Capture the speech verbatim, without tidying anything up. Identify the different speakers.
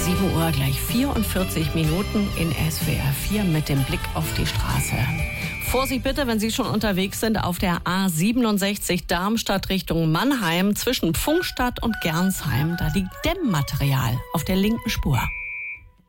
Speaker 1: sieben Uhr gleich vierundvierzig Minuten in S W R vier mit dem Blick auf die Straße. Vorsicht bitte, wenn Sie schon unterwegs sind auf der A siebenundsechzig Darmstadt Richtung Mannheim zwischen Pfungstadt und Gernsheim. Da liegt Dämmmaterial auf der linken Spur.